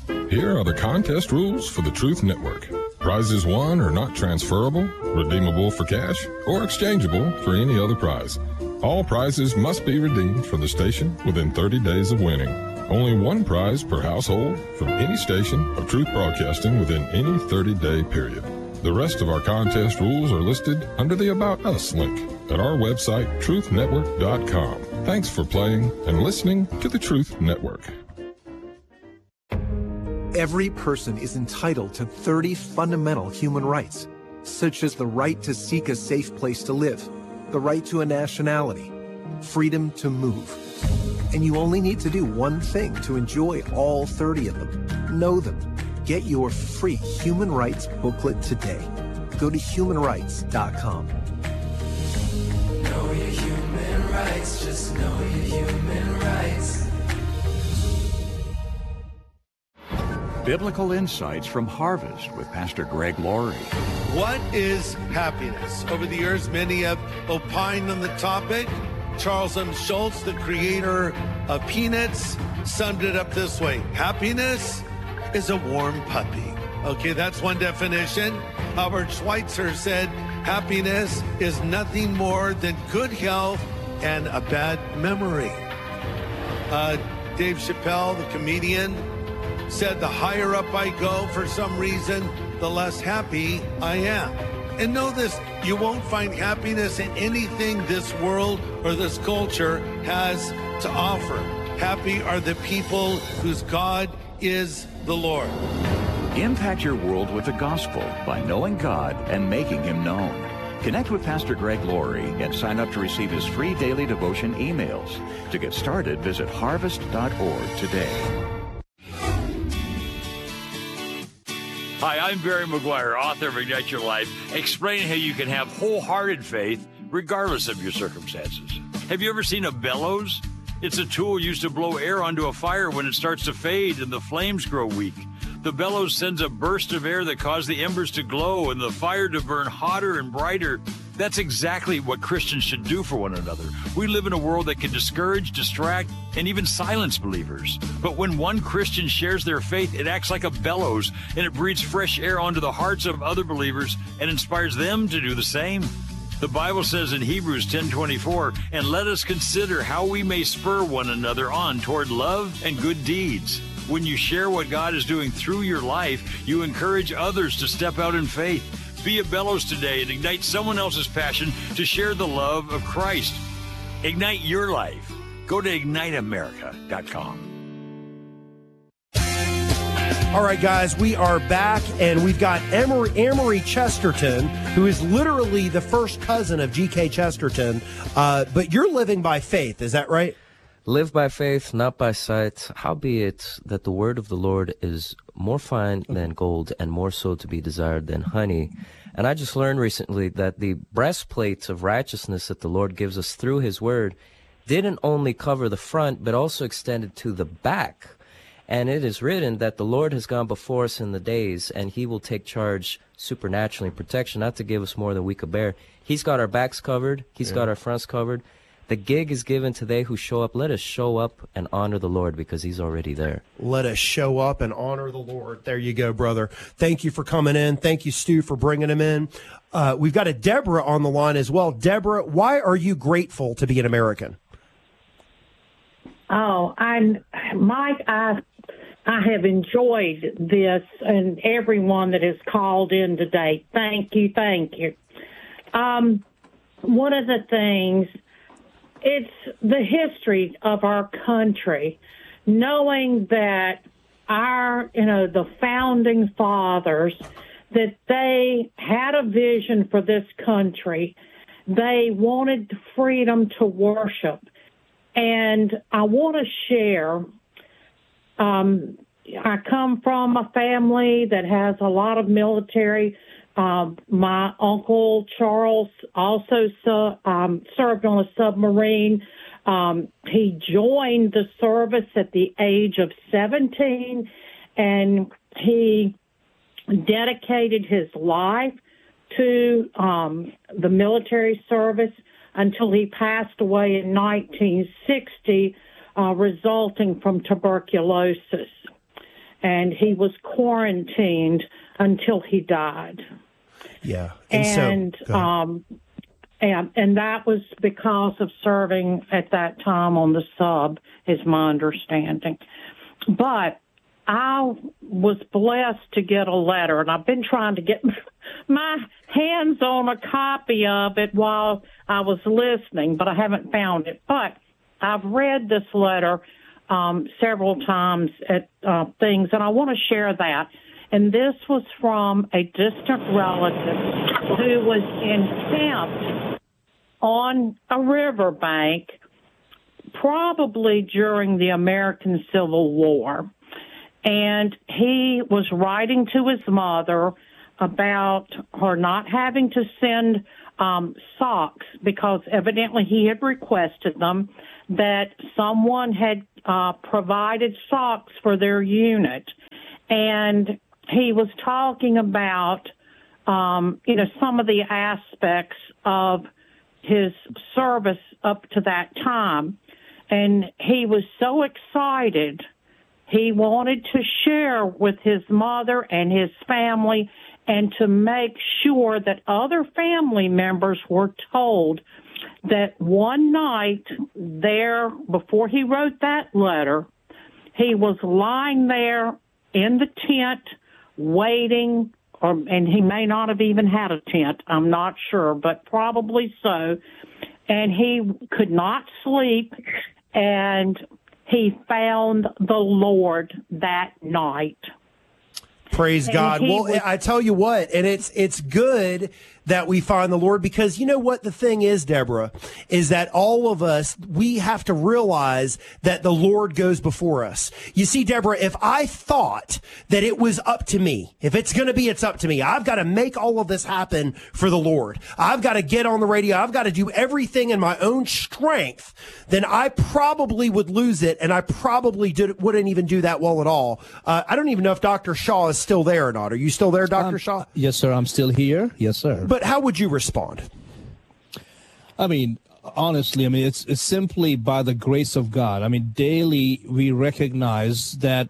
Here are the contest rules for the Truth Network. Prizes won are not transferable, redeemable for cash, or exchangeable for any other prize. All prizes must be redeemed from the station within 30 days of winning. Only one prize per household from any station of Truth Broadcasting within any 30-day period. The rest of our contest rules are listed under the About Us link at our website, truthnetwork.com. Thanks for playing and listening to the Truth Network. Every person is entitled to 30 fundamental human rights, such as the right to seek a safe place to live, the right to a nationality, freedom to move. And you only need to do one thing to enjoy all 30 of them. Know them. Get your free human rights booklet today. Go to humanrights.com. Know your human rights, just know your human rights. Biblical Insights from Harvest with Pastor Greg Laurie. What is happiness? Over the years, many have opined on the topic. Charles M. Schultz, the creator of Peanuts, summed it up this way. Happiness is a warm puppy. Okay, that's one definition. Albert Schweitzer said, happiness is nothing more than good health and a bad memory. Dave Chappelle, the comedian, said the higher up I go for some reason, the less happy I am. And know this, you won't find happiness in anything this world or this culture has to offer. Happy are the people whose God is the Lord. Impact your world with the gospel by knowing God and making Him known. Connect with Pastor Greg Laurie and sign up to receive his free daily devotion emails. To get started, visit harvest.org today. Hi, I'm Barry McGuire, author of Ignite Your Life, explaining how you can have wholehearted faith regardless of your circumstances. Have you ever seen a bellows? It's a tool used to blow air onto a fire when it starts to fade and the flames grow weak. The bellows sends a burst of air that causes the embers to glow and the fire to burn hotter and brighter. That's exactly what Christians should do for one another. We live in a world that can discourage, distract, and even silence believers. But when one Christian shares their faith, it acts like a bellows, and it breathes fresh air onto the hearts of other believers and inspires them to do the same. The Bible says in Hebrews 10:24, and let us consider how we may spur one another on toward love and good deeds. When you share what God is doing through your life, you encourage others to step out in faith. Be a bellows today and ignite someone else's passion to share the love of Christ. Ignite your life. Go to igniteamerica.com. All right, guys, we are back, and we've got Amory Chesterton, who is literally the first cousin of G.K. Chesterton, but you're living by faith, is that right? Live by faith, not by sight, howbeit that the word of the Lord is more fine than gold and more so to be desired than honey. And I just learned recently that the breastplate of righteousness that the Lord gives us through his word didn't only cover the front, but also extended to the back. And it is written that the Lord has gone before us in the days, and he will take charge supernaturally, protection, not to give us more than we could bear. He's got our backs covered. He's got our fronts covered. The gig is given to they who show up. Let us show up and honor the Lord because he's already there. Let us show up and honor the Lord. There you go, brother. Thank you for coming in. Thank you, Stu, for bringing him in. We've got a Deborah on the line as well. Deborah, why are you grateful to be an American? Oh, Mike, I have enjoyed this and everyone that has called in today. Thank you. One of the things, it's the history of our country, knowing that the founding fathers, that they had a vision for this country. They wanted freedom to worship. And I want to share, I come from a family that has a lot of military. My uncle Charles also served on a submarine. He joined the service at the age of 17, and he dedicated his life to the military service until he passed away in 1960, resulting from tuberculosis. and he was quarantined until he died. Yeah. And that was because of serving at that time on the sub, is my understanding. But I was blessed to get a letter, and I've been trying to get my hands on a copy of it while I was listening, but I haven't found it. But I've read this letter several times at things, and I want to share that. And this was from a distant relative who was encamped on a riverbank, probably during the American Civil War. And he was writing to his mother about her not having to send socks, because evidently he had requested them, that someone had provided socks for their unit. And he was talking about, some of the aspects of his service up to that time. And he was so excited. He wanted to share with his mother and his family, and to make sure that other family members were told that one night there, before he wrote that letter, he was lying there in the tent waiting, and he may not have even had a tent, I'm not sure, but probably so. And he could not sleep, and he found the Lord that night. Praise God. Well, I tell you what, and it's good that we find the Lord, because you know what the thing is, Deborah, is that all of us, we have to realize that the Lord goes before us. You see, Deborah, if I thought that it was up to me, if it's going to be, it's up to me, I've got to make all of this happen for the Lord, I've got to get on the radio, I've got to do everything in my own strength, then I probably would lose it, and I probably wouldn't even do that well at all. I don't even know if Dr. Shaw is still there or not. Are you still there, Dr. Shaw? Yes, sir. I'm still here. Yes, sir. But how would you respond? I mean, honestly, it's simply by the grace of God. I mean, daily we recognize that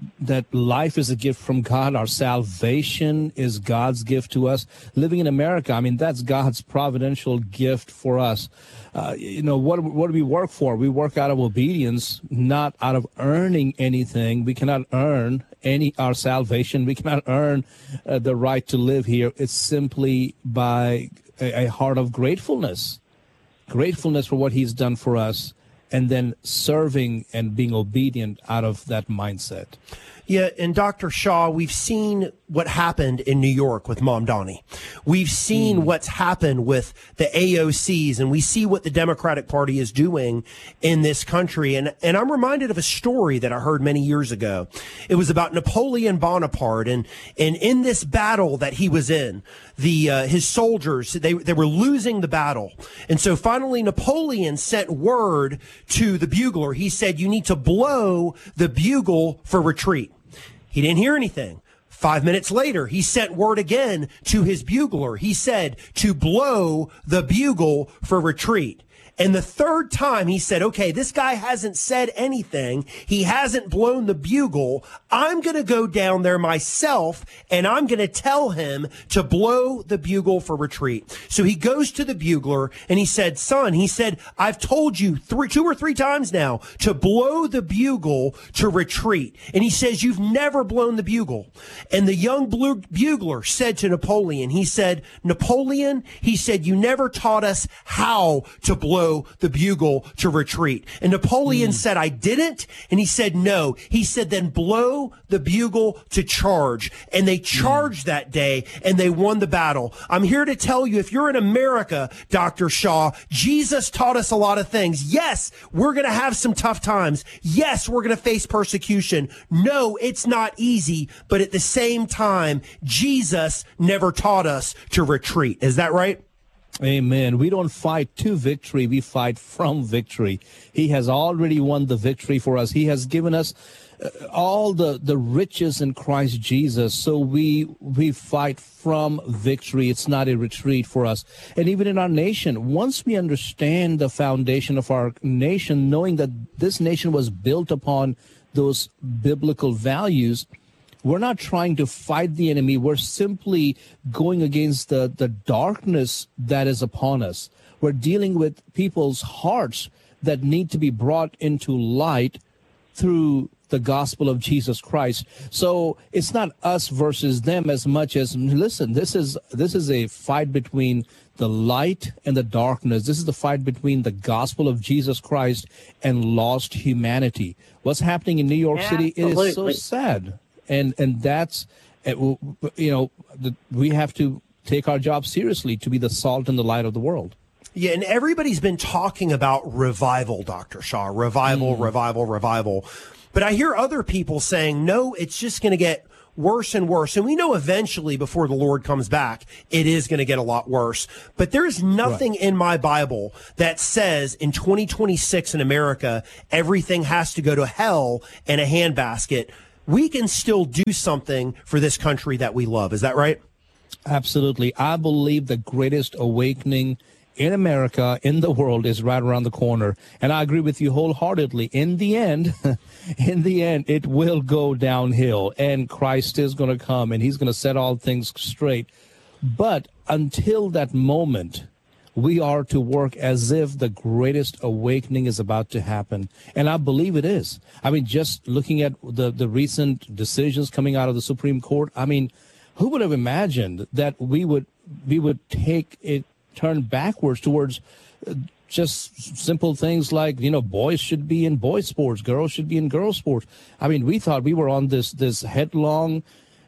life is a gift from God. Our salvation is God's gift to us. Living in America, I mean, that's God's providential gift for us. What do we work for? We work out of obedience, not out of earning anything. We cannot earn our salvation. We cannot earn the right to live here. It's simply by a heart of gratefulness for what he's done for us, and then serving and being obedient out of that mindset. Yeah, and Dr. Shaw, we've seen what happened in New York with Mamdani. We've seen what's happened with the AOCs, and we see what the Democratic Party is doing in this country. And I'm reminded of a story that I heard many years ago. It was about Napoleon Bonaparte, and in this battle that he was in, his soldiers, they were losing the battle. And so finally Napoleon sent word to the bugler. He said, "You need to blow the bugle for retreat." He didn't hear anything. 5 minutes later, he sent word again to his bugler. He said to blow the bugle for retreat. And the third time he said, okay, this guy hasn't said anything. He hasn't blown the bugle. I'm going to go down there myself, and I'm going to tell him to blow the bugle for retreat. So he goes to the bugler, and he said, son, he said, I've told you 2 or 3 times now to blow the bugle to retreat. And he says, you've never blown the bugle. And the young bugler said to Napoleon, he said, Napoleon, he said, you never taught us how to blow the bugle to retreat. And Napoleon said, I didn't. And he said, no. He said, then blow the bugle to charge. And they charged that day, and they won the battle. I'm here to tell you, if you're in America, Dr. Shaw, Jesus taught us a lot of things. Yes, we're going to have some tough times. Yes, we're going to face persecution. No, it's not easy. But at the same time, Jesus never taught us to retreat. Is that right? Amen. We don't fight to victory. We fight from victory. He has already won the victory for us. He has given us all the riches in Christ Jesus. So we fight from victory. It's not a retreat for us. And even in our nation, once we understand the foundation of our nation, knowing that this nation was built upon those biblical values, we're not trying to fight the enemy. We're simply going against the darkness that is upon us. We're dealing with people's hearts that need to be brought into light through the gospel of Jesus Christ. So it's not us versus them as much as, listen, this is a fight between the light and the darkness. This is the fight between the gospel of Jesus Christ and lost humanity. What's happening in New York City is so sad. And that's, we have to take our job seriously to be the salt and the light of the world. Yeah, and everybody's been talking about revival, Dr. Shaw. Revival. But I hear other people saying, no, it's just going to get worse and worse. And we know eventually, before the Lord comes back, it is going to get a lot worse. But there's nothing in my Bible that says in 2026 in America, everything has to go to hell in a handbasket. We can still do something for this country that we love. Is that right? Absolutely. I believe the greatest awakening in America, in the world, is right around the corner. And I agree with you wholeheartedly. In the end, it will go downhill, and Christ is going to come, and he's going to set all things straight. But until that moment, we are to work as if the greatest awakening is about to happen. And I believe it is. I mean, just looking at the recent decisions coming out of the Supreme Court, I mean, who would have imagined that we would take it, turn backwards towards just simple things like, boys should be in boys sports, girls should be in girls sports. I mean, we thought we were on this headlong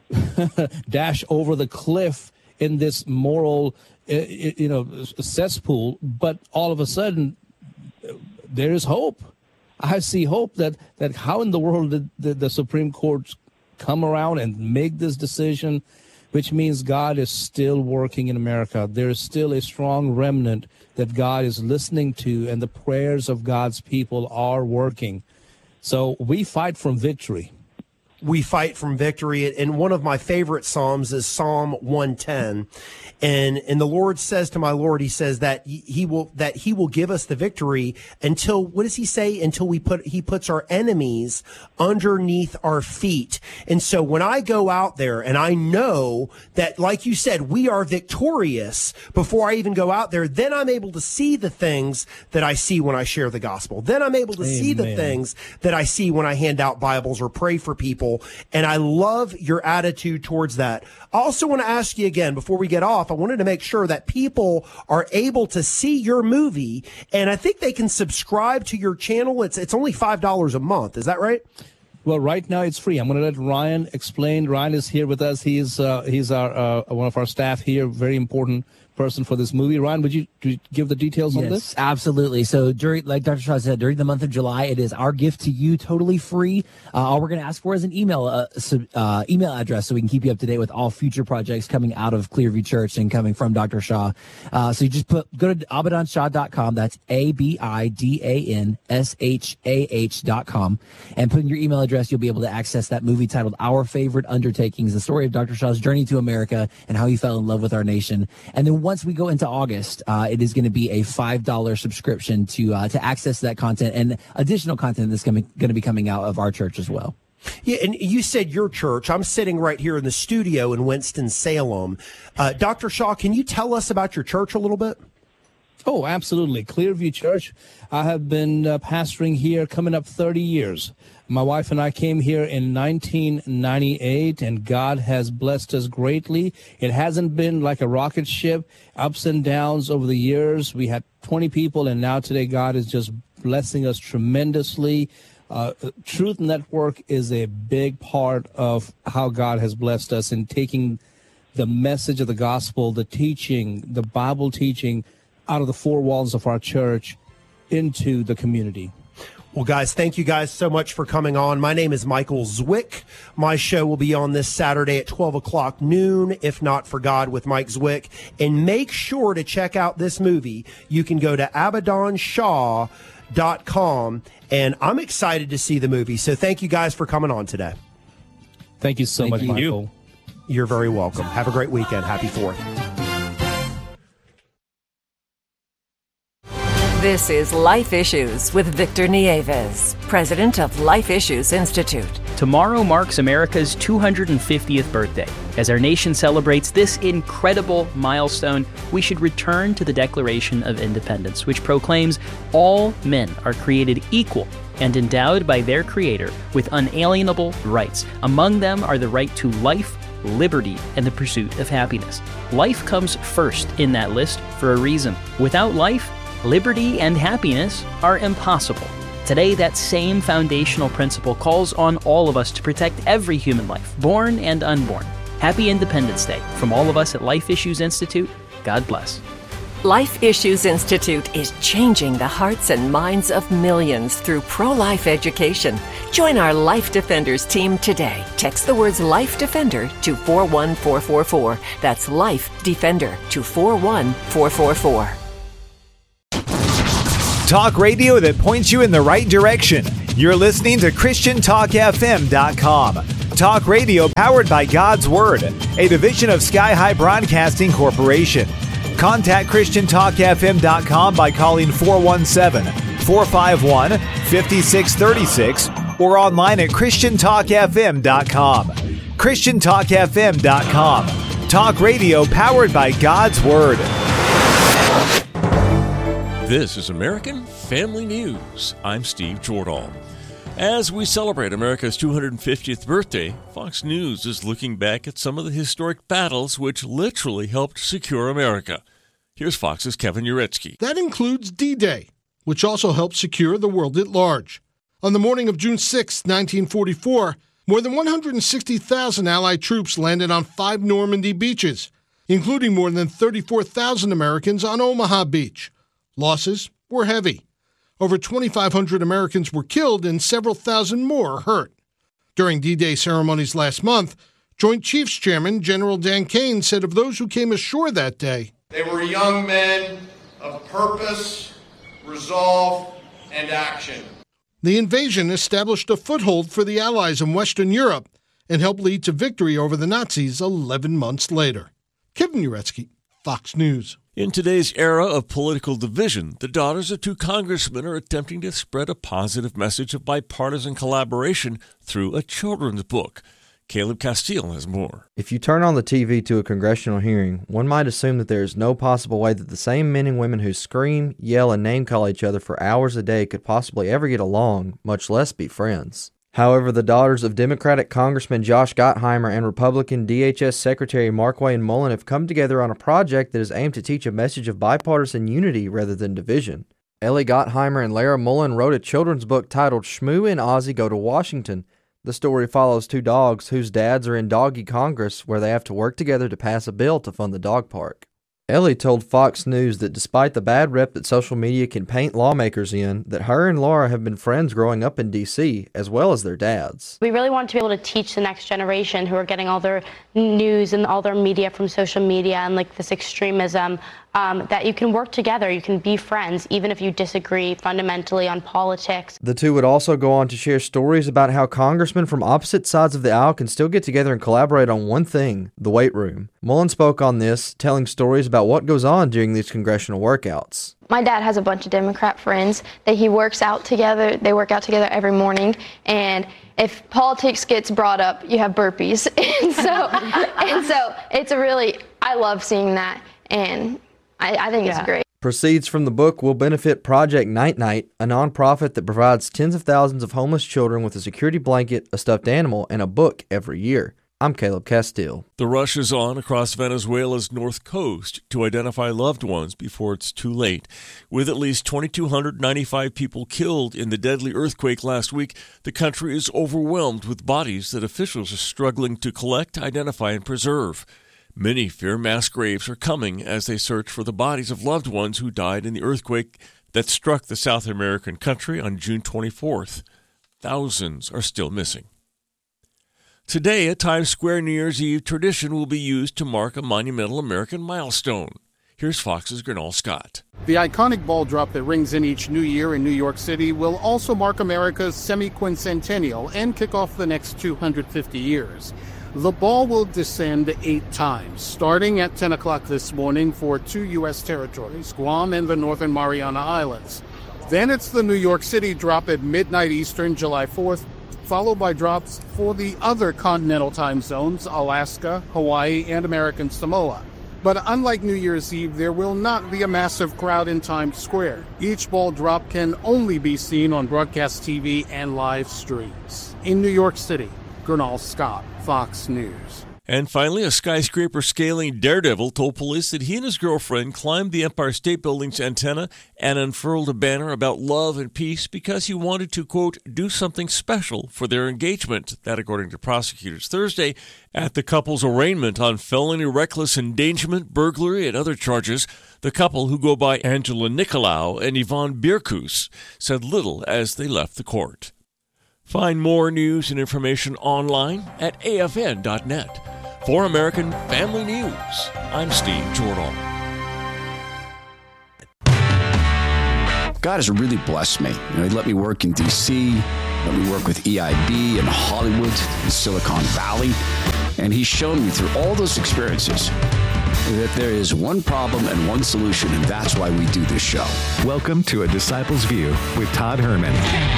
dash over the cliff in this moral, cesspool. But all of a sudden, there is hope. I see hope that how in the world did the Supreme Court come around and make this decision, which means God is still working in America. There is still a strong remnant that God is listening to, and the prayers of God's people are working. So we fight from victory. We fight from victory. And one of my favorite Psalms is Psalm 110. And the Lord says to my Lord, he says that he will give us the victory until, what does he say? Until he puts our enemies underneath our feet. And so when I go out there and I know that, like you said, we are victorious before I even go out there, then I'm able to see the things that I see when I share the gospel. Then I'm able to see the things that I see when I hand out Bibles or pray for people. And I love your attitude towards that. I also want to ask you again, before we get off, I wanted to make sure that people are able to see your movie, and I think they can subscribe to your channel. It's only $5 a month. Is that right? Well, right now it's free. I'm going to let Ryan explain. Ryan is here with us. He's our one of our staff here, very important person for this movie. Ryan, would you give the details on this? Yes, absolutely. So like Dr. Shaw said, during the month of July, it is our gift to you, totally free. All we're going to ask for is an email address so we can keep you up to date with all future projects coming out of Clearview Church and coming from Dr. Shaw. So you just go to AbidanShah.com. That's ABIDANSHAH.com. And put in your email address, you'll be able to access that movie titled Our Favorite Undertakings, the story of Dr. Shaw's journey to America and how he fell in love with our nation. And then once we go into August, it is going to be a $5 subscription to access that content and additional content that's going to be coming out of our church as well. Yeah, and you said your church. I'm sitting right here in the studio in Winston-Salem. Dr. Shaw, can you tell us about your church a little bit? Oh, absolutely. Clearview Church. I have been pastoring here coming up 30 years. My wife and I came here in 1998, and God has blessed us greatly. It hasn't been like a rocket ship, ups and downs over the years. We had 20 people, and now today God is just blessing us tremendously. Truth Network is a big part of how God has blessed us in taking the message of the gospel, the teaching, the Bible teaching out of the four walls of our church into the community. Well, guys, thank you guys so much for coming on. My name is Michael Zwick. My show will be on this Saturday at 12 o'clock noon, If Not for God with Mike Zwick. And make sure to check out this movie. You can go to AbidanShah.com, and I'm excited to see the movie. So thank you guys for coming on today. Thank you so much, Michael. You're very welcome. Have a great weekend. Happy 4th. This is Life Issues with Victor Nieves, president of Life Issues Institute. Tomorrow marks America's 250th birthday. As our nation celebrates this incredible milestone, we should return to the Declaration of Independence, which proclaims all men are created equal and endowed by their Creator with unalienable rights. Among them are the right to life, liberty, and the pursuit of happiness. Life comes first in that list for a reason. Without life, liberty and happiness are impossible. Today, that same foundational principle calls on all of us to protect every human life, born and unborn. Happy Independence Day from all of us at Life Issues Institute. God bless. Life Issues Institute is changing the hearts and minds of millions through pro-life education. Join our Life Defenders team today. Text the words Life Defender to 41444. That's Life Defender to 41444. Talk radio that points you in the right direction. You're listening to ChristianTalkFM.com. Talk radio powered by God's Word, a division of Sky High Broadcasting Corporation. Contact ChristianTalkFM.com by calling 417-451-5636 or online at ChristianTalkFM.com. ChristianTalkFM.com. Talk radio powered by God's Word. This is American Family News. I'm Steve Jordahl. As we celebrate America's 250th birthday, Fox News is looking back at some of the historic battles which literally helped secure America. Here's Fox's Kevin Uretsky. That includes D-Day, which also helped secure the world at large. On the morning of June 6, 1944, more than 160,000 Allied troops landed on 5 Normandy beaches, including more than 34,000 Americans on Omaha Beach. Losses were heavy. Over 2,500 Americans were killed and several thousand more hurt. During D-Day ceremonies last month, Joint Chiefs Chairman General Dan Kane said of those who came ashore that day, "They were young men of purpose, resolve, and action." The invasion established a foothold for the Allies in Western Europe and helped lead to victory over the Nazis 11 months later. Kevin Uretsky, Fox News. In today's era of political division, the daughters of 2 congressmen are attempting to spread a positive message of bipartisan collaboration through a children's book. Caleb Castile has more. If you turn on the TV to a congressional hearing, one might assume that there is no possible way that the same men and women who scream, yell, and name-call each other for hours a day could possibly ever get along, much less be friends. However, the daughters of Democratic Congressman Josh Gottheimer and Republican DHS Secretary Markwayne Mullin have come together on a project that is aimed to teach a message of bipartisan unity rather than division. Ellie Gottheimer and Lara Mullin wrote a children's book titled Shmoo and Ozzy Go to Washington. The story follows 2 dogs whose dads are in Doggy Congress, where they have to work together to pass a bill to fund the dog park. Ellie told Fox News that despite the bad rep that social media can paint lawmakers in, that her and Laura have been friends growing up in D.C., as well as their dads. We really want to be able to teach the next generation who are getting all their news and all their media from social media and like this extremism, that you can work together, you can be friends, even if you disagree fundamentally on politics. The 2 would also go on to share stories about how congressmen from opposite sides of the aisle can still get together and collaborate on one thing, the weight room. Mullin spoke on this, telling stories about what goes on during these congressional workouts. My dad has a bunch of Democrat friends that he works out together. They work out together every morning, and if politics gets brought up, you have burpees. and so it's a really, I love seeing that, and I think it's great. Proceeds from the book will benefit Project Night Night, a nonprofit that provides tens of thousands of homeless children with a security blanket, a stuffed animal, and a book every year. I'm Caleb Castile. The rush is on across Venezuela's north coast to identify loved ones before it's too late. With at least 2,295 people killed in the deadly earthquake last week, the country is overwhelmed with bodies that officials are struggling to collect, identify, and preserve. Many fear mass graves are coming as they search for the bodies of loved ones who died in the earthquake that struck the South American country on June 24th. Thousands are still missing. Today, a Times Square New Year's Eve tradition will be used to mark a monumental American milestone. Here's Fox's Gernal Scott. The iconic ball drop that rings in each new year in New York City will also mark America's semi-quincentennial and kick off the next 250 years. The ball will descend 8 times, starting at 10 o'clock this morning for 2 U.S. territories, Guam and the Northern Mariana Islands. Then it's the New York City drop at midnight Eastern, July 4th, followed by drops for the other continental time zones, Alaska, Hawaii, and American Samoa. But unlike New Year's Eve, there will not be a massive crowd in Times Square. Each ball drop can only be seen on broadcast TV and live streams. In New York City, Gernal Scott, Fox News. And finally, a skyscraper-scaling daredevil told police that he and his girlfriend climbed the Empire State Building's antenna and unfurled a banner about love and peace because he wanted to, quote, do something special for their engagement. That, according to prosecutors Thursday, at the couple's arraignment on felony reckless endangerment, burglary, and other charges, the couple, who go by Angela Nicolau and Yvonne Bierkus, said little as they left the court. Find more news and information online at afn.net. For American Family News, I'm Steve Jordan. God has really blessed me. He let me work in D.C., let me work with EIB in Hollywood, in Silicon Valley, and He's shown me through all those experiences that there is one problem and one solution, and that's why we do this show. Welcome to A Disciple's View with Todd Herman.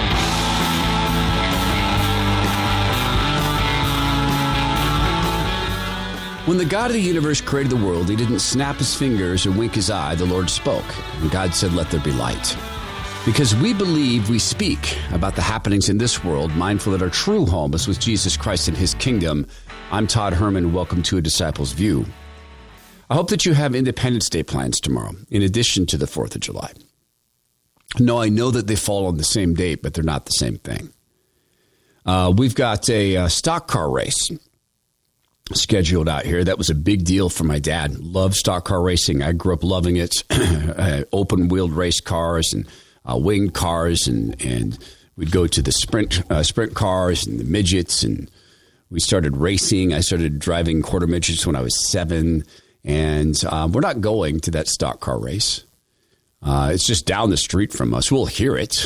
When the God of the universe created the world, He didn't snap His fingers or wink His eye. The Lord spoke, and God said, let there be light. Because we believe, we speak about the happenings in this world, mindful that our true home is with Jesus Christ and His kingdom. I'm Todd Herman. Welcome to A Disciple's View. I hope that you have Independence Day plans tomorrow, in addition to the 4th of July. No, I know that they fall on the same date, but they're not the same thing. We've got a stock car race scheduled out here. That was a big deal for my dad. Loved stock car racing. I grew up loving it. Open-wheeled race cars and winged cars, and we'd go to the sprint cars and the midgets, and we started racing. I started driving quarter midgets when I was 7, and we're not going to that stock car race. It's just down the street from us. We'll hear it.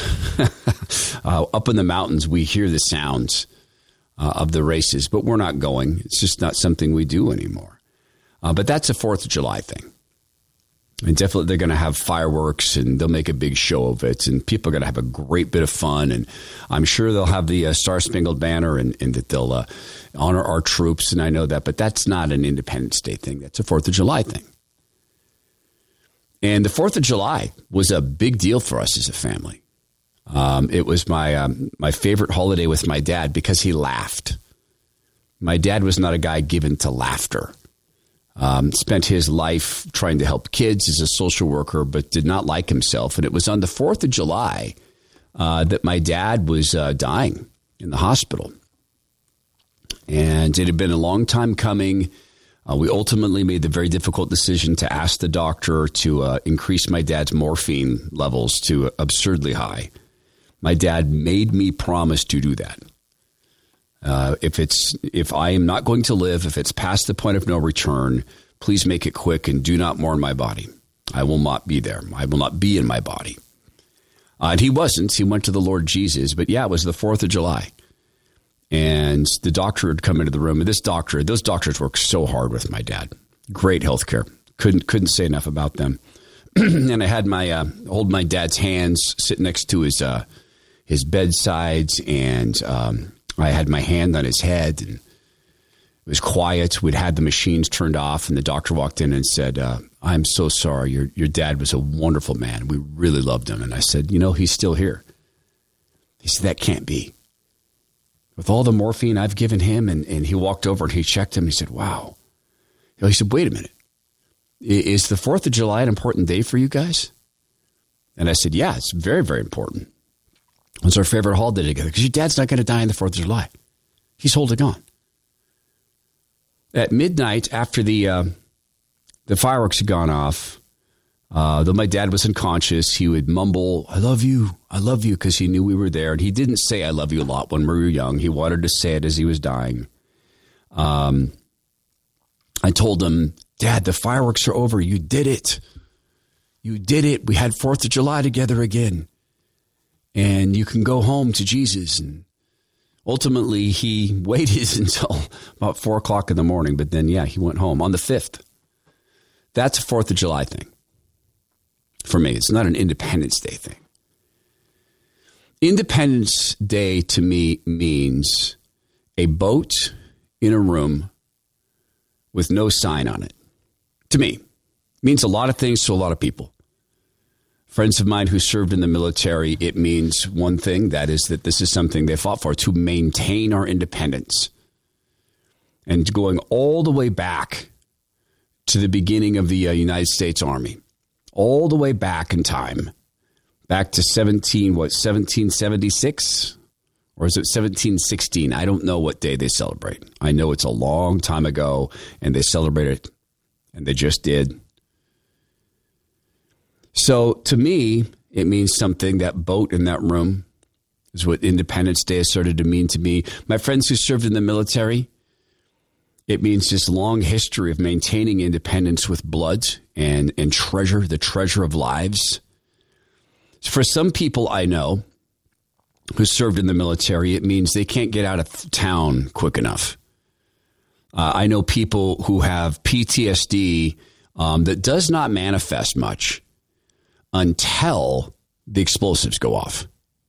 Up in the mountains, we hear the sounds of the races, but we're not going. It's just not something we do anymore. But that's a 4th of July thing. And definitely they're going to have fireworks, and they'll make a big show of it, and people are going to have a great bit of fun. And I'm sure they'll have the Star-Spangled Banner, and that they'll honor our troops, and I know that. But that's not an Independence Day thing. That's a 4th of July thing. And the 4th of July was a big deal for us as a family. It was my favorite holiday with my dad because he laughed. My dad was not a guy given to laughter. Spent his life trying to help kids as a social worker, but did not like himself. And it was on the 4th of July that my dad was dying in the hospital. And it had been a long time coming. We ultimately made the very difficult decision to ask the doctor to increase my dad's morphine levels to absurdly high. My dad made me promise to do that. If I am not going to live, if it's past the point of no return, please make it quick and do not mourn my body. I will not be there. I will not be in my body. And he wasn't. He went to the Lord Jesus. But yeah, it was the 4th of July. And the doctor had come into the room. And those doctors worked so hard with my dad. Great health care. Couldn't say enough about them. And I had hold my dad's hands, sit next to his bedsides, and I had my hand on his head, and it was quiet. We'd had the machines turned off, and the doctor walked in and said, I'm so sorry. Your dad was a wonderful man. We really loved him. And I said, he's still here. He said, that can't be. With all the morphine I've given him, and he walked over and he checked him. And he said, wow. He said, wait a minute. Is the 4th of July an important day for you guys? And I said, yeah, it's very, very important. It's our favorite holiday together because your dad's not going to die on the 4th of July. He's holding on. At midnight, after the fireworks had gone off, though my dad was unconscious, he would mumble, I love you, because he knew we were there. And he didn't say I love you a lot when we were young. He wanted to say it as he was dying. I told him, Dad, the fireworks are over. You did it. You did it. We had 4th of July together again. And you can go home to Jesus. And Ultimately, he waited until about 4 o'clock in the morning, but then, he went home on the 5th. That's a 4th of July thing. For me, it's not an Independence Day thing. Independence Day to me means a boat in a room with no sign on it. To me, it means a lot of things to a lot of people. Friends of mine who served in the military, it means one thing, that is that this is something they fought for, to maintain our independence. And going all the way back to the beginning of the United States Army, all the way back in time, back to 1776? Or is it 1716? I don't know what day they celebrate. I know it's a long time ago, and they celebrate it, and they just did. So to me, it means something. That boat in that room is what Independence Day has started to mean to me. My friends who served in the military, it means this long history of maintaining independence with blood and treasure, the treasure of lives. For some people I know who served in the military, it means they can't get out of town quick enough. I know people who have PTSD that does not manifest much until the explosives go off.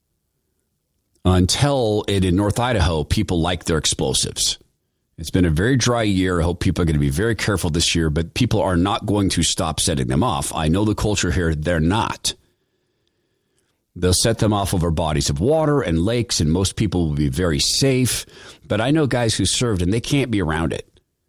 Until in North Idaho, people like their explosives. It's been a very dry year. I hope people are going to be very careful this year, but people are not going to stop setting them off. I know the culture here, they're not. They'll set them off over bodies of water and lakes, and most people will be very safe. But I know guys who served, and they can't be around it.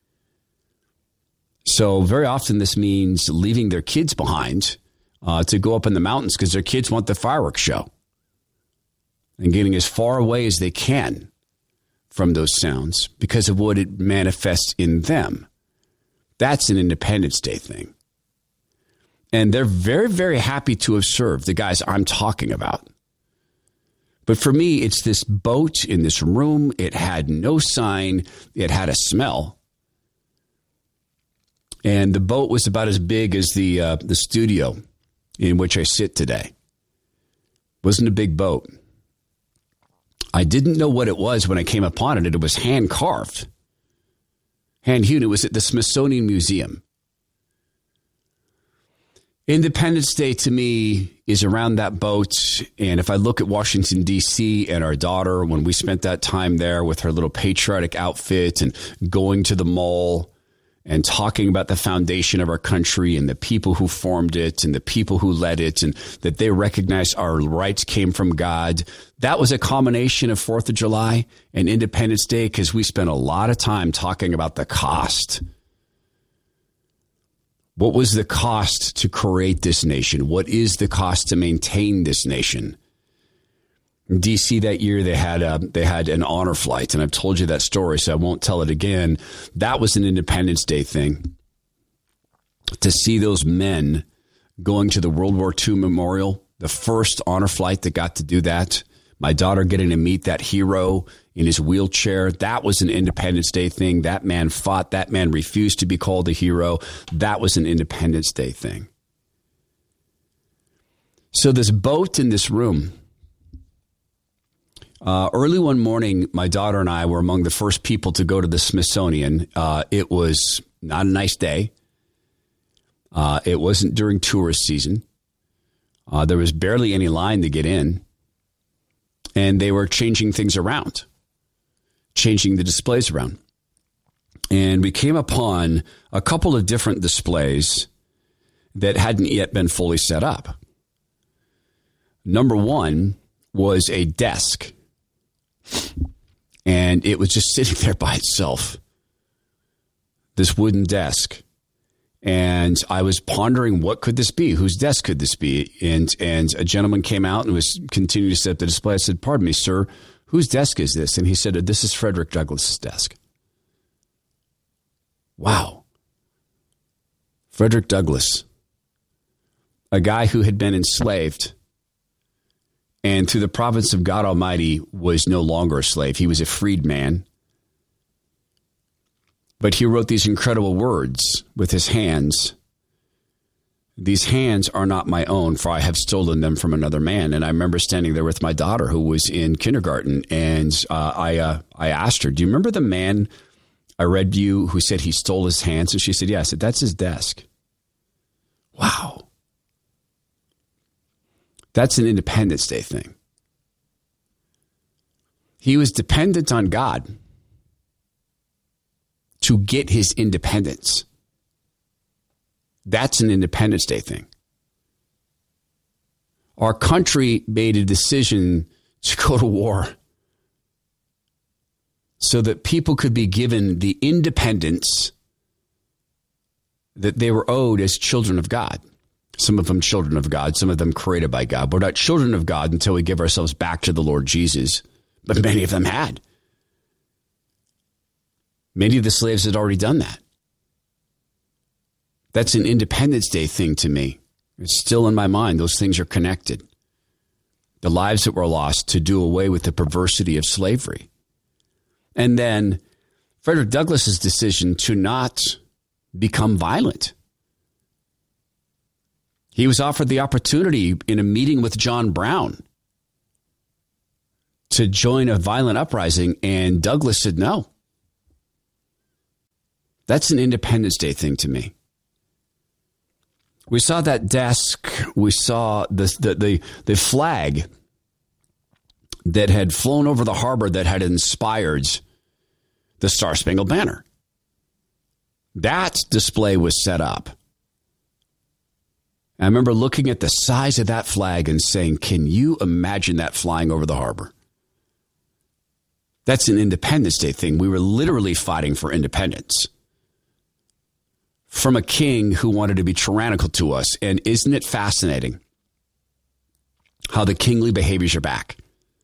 So very often this means leaving their kids behind to go up in the mountains because their kids want the fireworks show, and getting as far away as they can from those sounds because of what it manifests in them. That's an Independence Day thing. And they're very, very happy to have served, the guys I'm talking about. But for me, it's this boat in this room. It had no sign. It had a smell. And the boat was about as big as the studio in which I sit today. Wasn't a big boat. I didn't know what it was when I came upon it. It was hand carved, hand hewn. It was at the Smithsonian Museum. Independence Day to me is around that boat. And if I look at Washington, D.C. and our daughter, when we spent that time there with her little patriotic outfit and going to the mall and talking about the foundation of our country and the people who formed it and the people who led it, and that they recognized our rights came from God. That was a combination of 4th of July and Independence Day, because we spent a lot of time talking about the cost. What was the cost to create this nation? What is the cost to maintain this nation? In D.C. that year, they had an honor flight, and I've told you that story, so I won't tell it again. That was an Independence Day thing. To see those men going to the World War II memorial, the first honor flight that got to do that, my daughter getting to meet that hero in his wheelchair, that was an Independence Day thing. That man fought. That man refused to be called a hero. That was an Independence Day thing. So this boat in this room, early one morning, my daughter and I were among the first people to go to the Smithsonian. It was not a nice day. It wasn't during tourist season. There was barely any line to get in. And they were changing things around, changing the displays around. And we came upon a couple of different displays that hadn't yet been fully set up. Number one was a desk, and it was just sitting there by itself, this wooden desk. And I was pondering, what could this be? Whose desk could this be? And a gentleman came out and was continuing to set up the display. I said, "Pardon me, sir, whose desk is this?" And he said, "This is Frederick Douglass's desk." Wow. Frederick Douglass, a guy who had been enslaved and through the providence of God Almighty was no longer a slave. He was a freed man. But he wrote these incredible words with his hands These hands are not my own, for I have stolen them from another man. And I remember standing there with my daughter who was in kindergarten, and I asked her, do you remember the man I read to you who said he stole his hands? And she said, yeah. I said, that's his desk. Wow. That's an Independence Day thing. He was dependent on God to get his independence. That's an Independence Day thing. Our country made a decision to go to war so that people could be given the independence that they were owed as children of God. Some of them children of God, some of them created by God. We're not children of God until we give ourselves back to the Lord Jesus, but many of them had. Many of the slaves had already done that. That's an Independence Day thing to me. It's still in my mind. Those things are connected. The lives that were lost to do away with the perversity of slavery. And then Frederick Douglass's decision to not become violent. He was offered the opportunity in a meeting with John Brown to join a violent uprising, and Douglass said no. That's an Independence Day thing to me. We saw that desk. We saw the flag that had flown over the harbor that had inspired the Star-Spangled Banner. That display was set up. I remember looking at the size of that flag and saying, can you imagine that flying over the harbor? That's an Independence Day thing. We were literally fighting for independence from a king who wanted to be tyrannical to us. And isn't it fascinating how the kingly behaviors are back?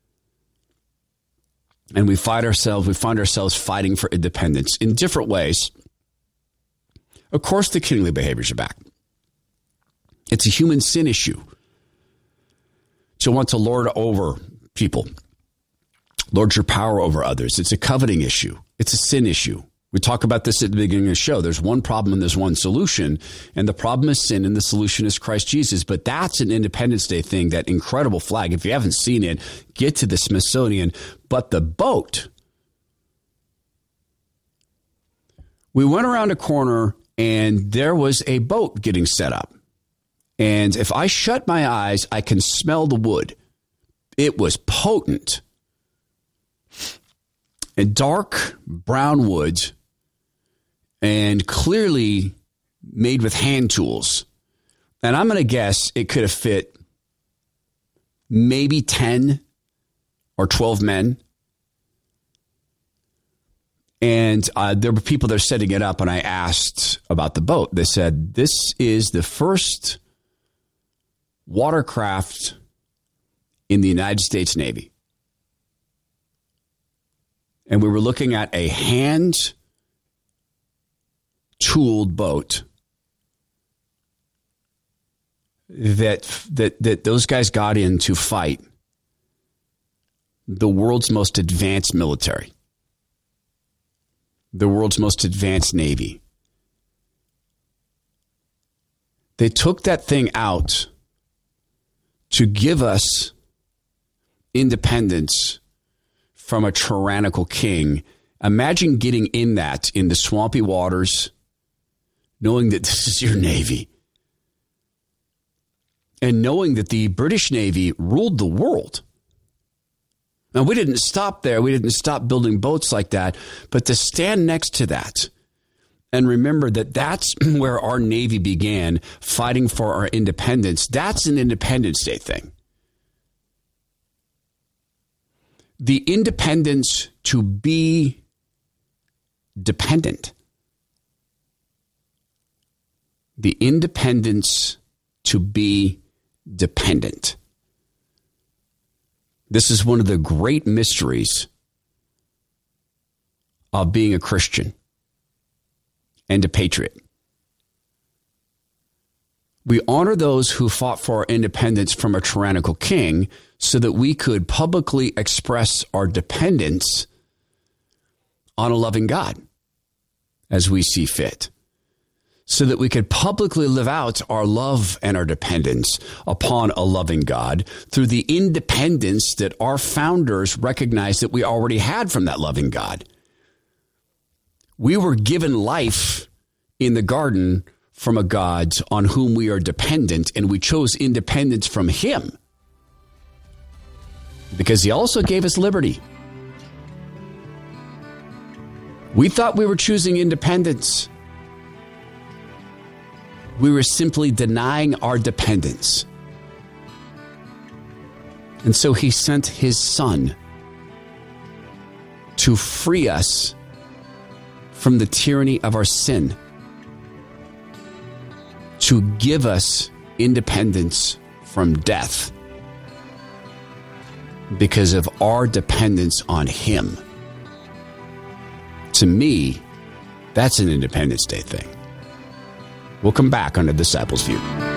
And we find ourselves fighting for independence in different ways. Of course, the kingly behaviors are back. It's a human sin issue to want to lord over people, lord your power over others. It's a coveting issue. It's a sin issue. We talk about this at the beginning of the show. There's one problem and there's one solution, and the problem is sin and the solution is Christ Jesus. But that's an Independence Day thing, that incredible flag. If you haven't seen it, get to the Smithsonian. But the boat, we went around a corner and there was a boat getting set up. And if I shut my eyes, I can smell the wood. It was potent. And dark brown woods, and clearly made with hand tools. And I'm going to guess it could have fit maybe 10 or 12 men. And there were people that are setting it up, and I asked about the boat. They said, this is the first watercraft in the United States Navy. And we were looking at a hand-tooled boat that those guys got in to fight the world's most advanced military, the world's most advanced Navy. They took that thing out to give us independence from a tyrannical king. Imagine getting in that, in the swampy waters, knowing that this is your Navy, and knowing that the British Navy ruled the world. Now, we didn't stop there. We didn't stop building boats like that. But to stand next to that and remember that that's where our Navy began, fighting for our independence, that's an Independence Day thing. The independence to be dependent. The independence to be dependent. This is one of the great mysteries of being a Christian and a patriot. We honor those who fought for our independence from a tyrannical king so that we could publicly express our dependence on a loving God as we see fit. so that we could publicly live out our love and our dependence upon a loving God through the independence that our founders recognized that we already had from that loving God. We were given life in the garden from a God on whom we are dependent, and we chose independence from him because he also gave us liberty. We thought we were choosing independence. We were simply denying our dependence. And so he sent his son to free us from the tyranny of our sin, to give us independence from death because of our dependence on him. To me, that's an Independence Day thing. We'll come back on the Disciples' View.